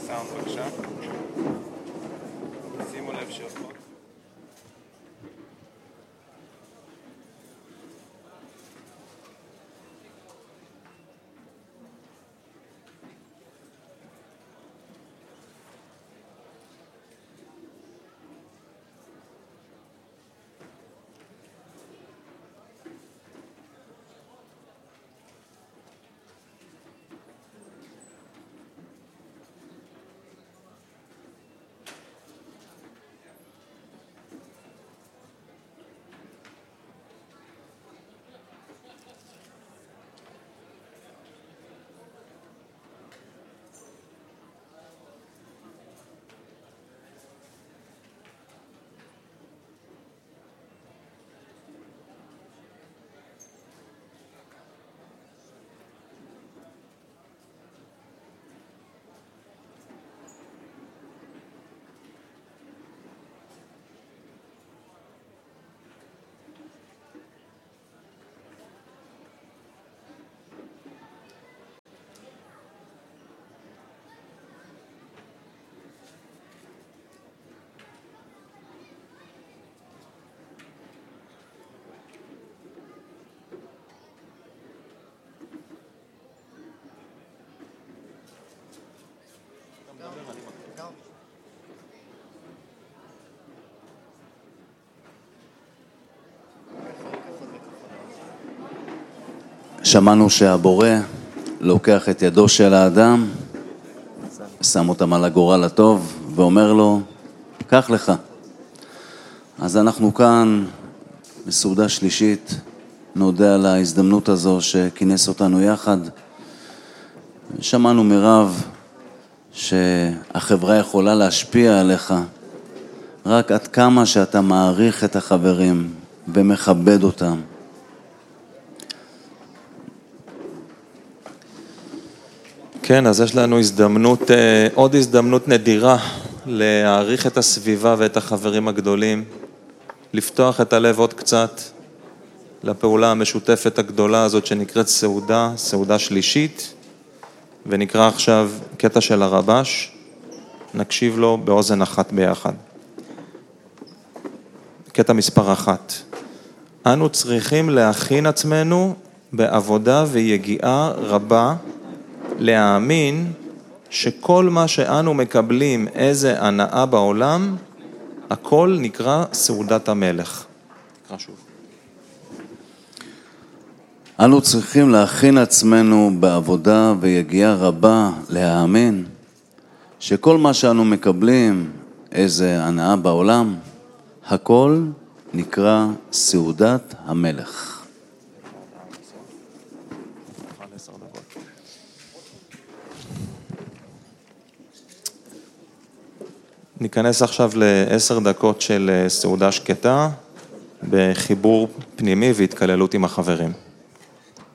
סאונד בבקשה. שימו לב שעוד פה. שמענו שהבורא לוקח את ידו של האדם, שם אותם על הגורל הטוב ואומר לו, קח לך. אז אנחנו כאן בסעודה שלישית, נודה על ההזדמנות הזו שכינס אותנו יחד. שמענו מרב שהחברה יכולה להשפיע עליך רק עד כמה שאתה מעריך את החברים ומכבד אותם. כן, אז יש לנו עוד הזדמנות נדירה להעריך את הסביבה ואת החברים הגדולים, לפתוח את הלב עוד קצת לפעולה המשותפת הגדולה הזאת שנקראת סעודה שלישית, ונקרא עכשיו קטע של הרבש, נקשיב לו באוזן אחת ביחד. קטע מספר 1. אנו צריכים להכין עצמנו בעבודה ויגיעה רבה, להאמין שכל מה שאנו מקבלים איזה הנאה בעולם, הכל נקרא סעודת המלך. תקרא שוב. אנו צריכים להכין עצמנו בעבודה ויגיעה רבה להאמין שכל מה שאנו מקבלים איזה הנאה בעולם, הכל נקרא סעודת המלך. ניכנס עכשיו ל10 דקות של סעודה שקטה, בחיבור פנימי והתקללות עם החברים.